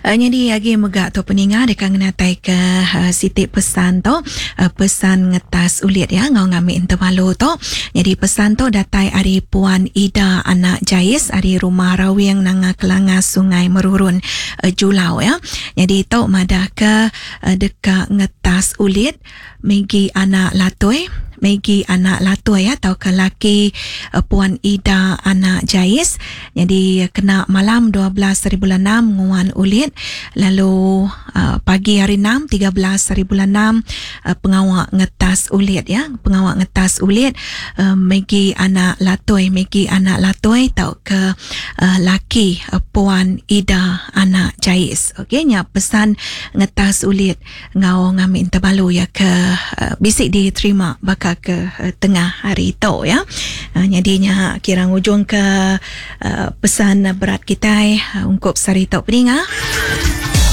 Jadi lagi megak tu peninga dekat ngenatai ke sitik pesan tu, pesan ngetas ulit ya ngau ngambil intervalu tu. Jadi pesan tu datai ari Puan Ida anak Jais ari rumah Rawing nanga Kelanga Sungai Merurun Julau ya. Jadi tu madah ke dekat ngetas ulit megi anak latoi ya atau ke laki Puan Ida anak Jais. Jadi kena malam 12 hari bulan 6 nguan ulit, lalu pagi hari 6 13 hari bulan 6 pengawak ngetas ulit ya, pengawak ngetas ulit megi anak latoi tau ke laki Puan Ida anak Jais. Okey nya pesan ngetas ulit ngau ngamin terbalu ya ke bisik diterima bakal ke tengah hari itu ya. Jadinya kira ujung ke pesan berat kita ungkup sari tok peninga.